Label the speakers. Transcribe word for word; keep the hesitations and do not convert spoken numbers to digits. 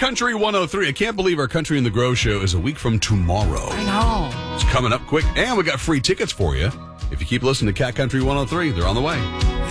Speaker 1: Country one oh three. I can't believe our Country in the Grove show is a week from tomorrow.
Speaker 2: I know.
Speaker 1: It's coming up quick, and we got free tickets for you. If you keep listening to Cat Country one oh three, they're on the way.